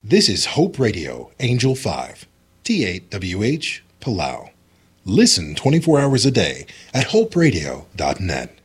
This is Hope Radio, Angel 5, T8WH, Palau. Listen 24 hours a day at hoperadio.net.